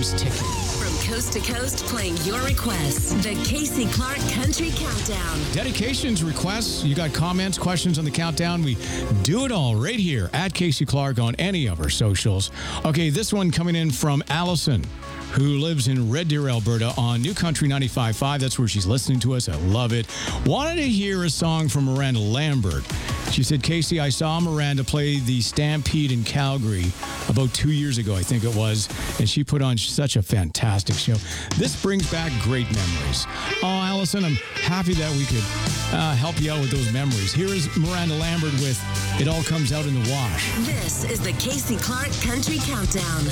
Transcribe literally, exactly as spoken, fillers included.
Games ticket. From coast to coast, playing your requests. The Casey Clark Country Countdown. Dedications, requests, you got comments, questions on the countdown. We do it all right here at Casey Clark on any of our socials. Okay, this one coming in from Allison, who lives in Red Deer, Alberta on New Country ninety-five point five. That's where she's listening to us. I love it. Wanted to hear a song from Miranda Lambert. She said, Casey, I saw Miranda play the Stampede in Calgary about two years ago, I think it was, and she put on such a fantastic show. This brings back great memories. Oh, Allison, I'm happy that we could uh, help you out with those memories. Here is Miranda Lambert with It All Comes Out in the Wash. This is the Casey Clark Country Countdown.